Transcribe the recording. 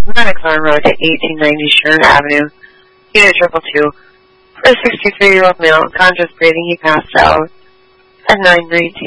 Maddox Arm Road to 1890 Sharon Avenue, Unit 222. For a 63-year-old male, unconscious breathing, he passed out at 9:19.